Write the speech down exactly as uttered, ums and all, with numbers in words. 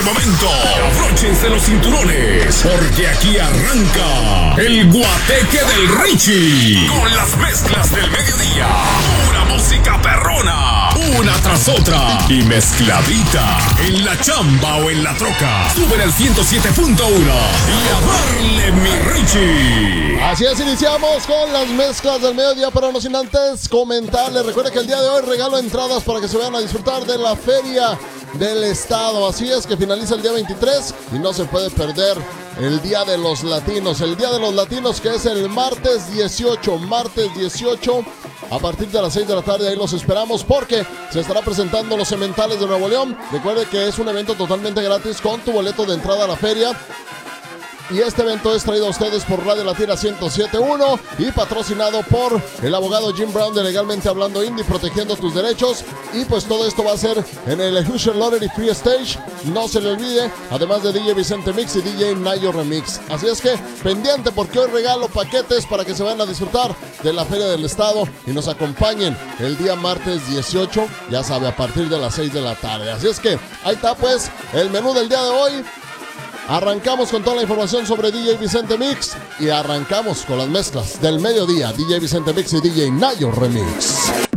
momento, abróchense los cinturones, porque aquí arranca el Guateque del Richie, con las mezclas del mediodía, pura música perrona, una tras otra, y mezcladita, en la chamba o en la troca, suben al ciento siete punto uno, y a darle mi Richie. Así es, iniciamos con las mezclas del mediodía, pero no sin antes comentarles, recuerden que el día de hoy regalo entradas para que se vayan a disfrutar de la Feria del Estado. Así es que finaliza el día veintitrés y no se puede perder el Día de los Latinos. El Día de los Latinos, que es el martes dieciocho, martes dieciocho, a partir de las seis de la tarde. Ahí los esperamos porque se estará presentando los Cementales de Nuevo León. Recuerde que es un evento totalmente gratis con tu boleto de entrada a la feria. Y este evento es traído a ustedes por Radio Latina ciento siete punto uno y patrocinado por el abogado Jim Brown de Legalmente Hablando Indie, protegiendo tus derechos. Y pues todo esto va a ser en el Hoosier Lottery Free Stage, no se le olvide, además de D J Vicente Mix y D J Nayo Remix. Así es que pendiente, porque hoy regalo paquetes para que se vayan a disfrutar de la Feria del Estado y nos acompañen el día martes dieciocho, ya sabe, a partir de las seis de la tarde. Así es que ahí está pues el menú del día de hoy. Arrancamos con toda la información sobre D J Vicente Mix y arrancamos con las mezclas del mediodía, D J Vicente Mix y D J Nayo Remix.